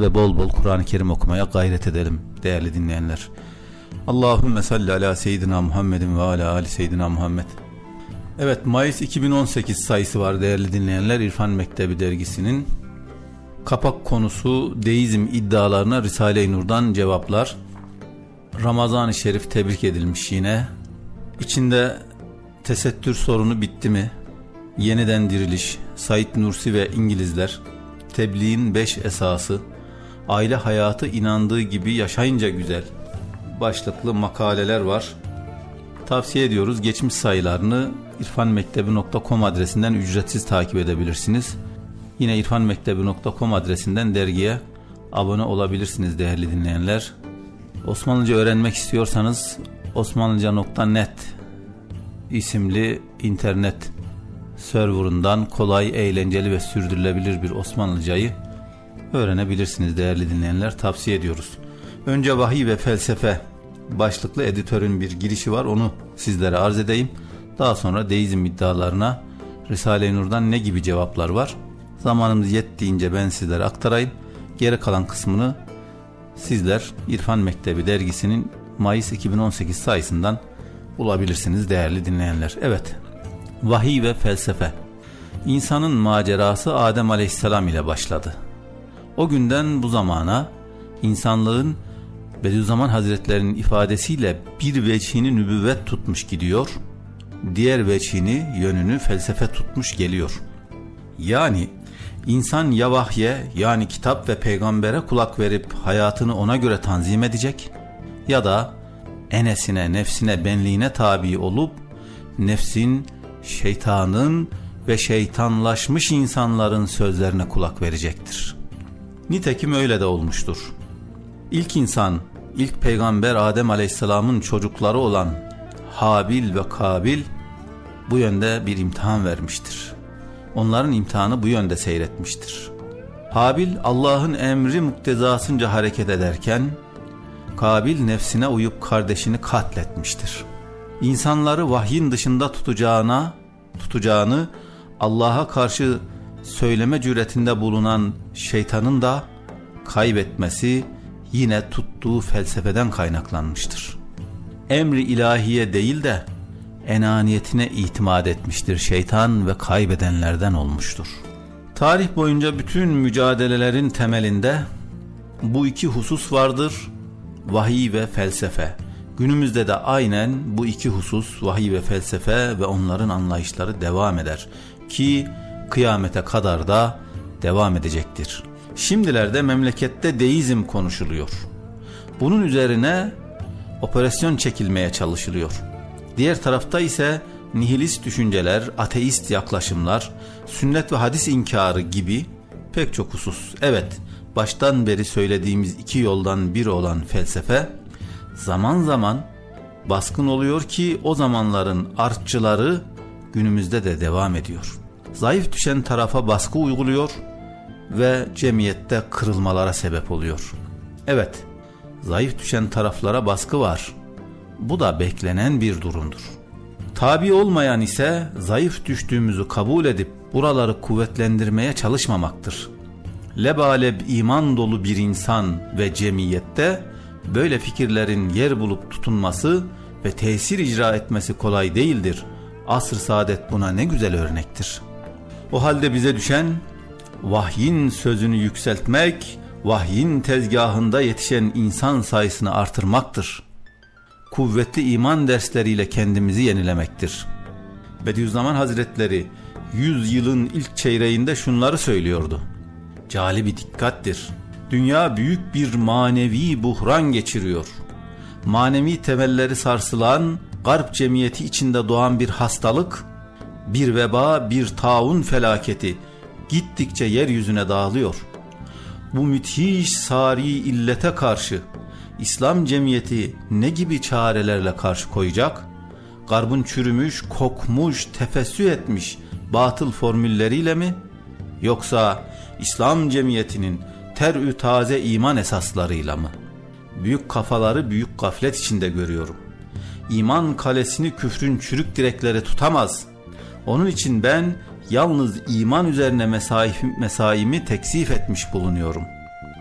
ve bol bol Kur'an-ı Kerim okumaya gayret edelim değerli dinleyenler. Allahümme salli ala seyyidina Muhammedin ve ala ali seyyidina Muhammed. Evet, Mayıs 2018 sayısı var değerli dinleyenler. İrfan Mektebi dergisinin kapak konusu deizm iddialarına Risale-i Nur'dan cevaplar. Ramazan-ı Şerif tebrik edilmiş yine. İçinde tesettür sorunu bitti mi? Yeniden diriliş, Said Nursi ve İngilizler, tebliğin 5 esası, aile hayatı inandığı gibi yaşayınca güzel başlıklı makaleler var. Tavsiye ediyoruz. Geçmiş sayılarını irfanmektebi.com adresinden ücretsiz takip edebilirsiniz. Yine irfanmektebi.com adresinden dergiye abone olabilirsiniz değerli dinleyenler. Osmanlıca öğrenmek istiyorsanız osmanlıca.net isimli internet serverından kolay, eğlenceli ve sürdürülebilir bir Osmanlıcayı öğrenebilirsiniz değerli dinleyenler. Tavsiye ediyoruz. Önce Vahiy ve Felsefe başlıklı editörün bir girişi var. Onu sizlere arz edeyim. Daha sonra deizm iddialarına Risale-i Nur'dan ne gibi cevaplar var? Zamanımız yettiğince ben sizlere aktarayım. Geri kalan kısmını sizler İrfan Mektebi dergisinin Mayıs 2018 sayısından bulabilirsiniz değerli dinleyenler. Evet, Vahiy ve Felsefe. İnsanın macerası Adem Aleyhisselam ile başladı. O günden bu zamana insanlığın Bediüzzaman Hazretlerinin ifadesiyle bir veçhini nübüvvet tutmuş gidiyor, diğer veçhini, yönünü felsefe tutmuş geliyor. Yani insan ya vahye, yani kitap ve peygambere kulak verip hayatını ona göre tanzim edecek ya da enesine, nefsine, benliğine tabi olup nefsin, şeytanın ve şeytanlaşmış insanların sözlerine kulak verecektir. Nitekim öyle de olmuştur. İlk insan, ilk peygamber Adem Aleyhisselam'ın çocukları olan Habil ve Kabil bu yönde bir imtihan vermiştir. Onların imtihanı bu yönde seyretmiştir. Habil Allah'ın emri muktezasınca hareket ederken Kabil nefsine uyup kardeşini katletmiştir. İnsanları vahyin dışında tutacağını Allah'a karşı söyleme cüretinde bulunan şeytanın da kaybetmesi yine tuttuğu felsefeden kaynaklanmıştır. Emri ilahiye değil de enaniyetine itimat etmiştir şeytan ve kaybedenlerden olmuştur. Tarih boyunca bütün mücadelelerin temelinde bu iki husus vardır: vahiy ve felsefe. Günümüzde de aynen bu iki husus, vahiy ve felsefe ve onların anlayışları devam eder ki kıyamete kadar da devam edecektir. Şimdilerde memlekette deizm konuşuluyor. Bunun üzerine operasyon çekilmeye çalışılıyor. Diğer tarafta ise nihilist düşünceler, ateist yaklaşımlar, sünnet ve hadis inkarı gibi pek çok husus. Evet, baştan beri söylediğimiz iki yoldan biri olan felsefe zaman zaman baskın oluyor ki o zamanların artçıları günümüzde de devam ediyor. Zayıf düşen tarafa baskı uyguluyor ve cemiyette kırılmalara sebep oluyor. Evet, zayıf düşen taraflara baskı var. Bu da beklenen bir durumdur. Tabi olmayan ise zayıf düştüğümüzü kabul edip buraları kuvvetlendirmeye çalışmamaktır. Lebaleb iman dolu bir insan ve cemiyette böyle fikirlerin yer bulup tutunması ve tesir icra etmesi kolay değildir. Asr-ı saadet buna ne güzel örnektir. O halde bize düşen vahyin sözünü yükseltmek, vahyin tezgahında yetişen insan sayısını artırmaktır. Kuvvetli iman dersleriyle kendimizi yenilemektir. Bediüzzaman Hazretleri 100 yılın ilk çeyreğinde şunları söylüyordu. Cali bir dikkattir. Dünya büyük bir manevi buhran geçiriyor. Manevi temelleri sarsılan, garp cemiyeti içinde doğan bir hastalık, bir veba, bir taun felaketi gittikçe yeryüzüne dağılıyor. Bu müthiş sari illete karşı İslam cemiyeti ne gibi çarelerle karşı koyacak? Garbın çürümüş, kokmuş, tefessü etmiş batıl formülleriyle mi? Yoksa İslam cemiyetinin ter'ü taze iman esaslarıyla mı? Büyük kafaları büyük gaflet içinde görüyorum. İman kalesini küfrün çürük direkleri tutamaz. Onun için ben yalnız iman üzerine mesaimi teksif etmiş bulunuyorum.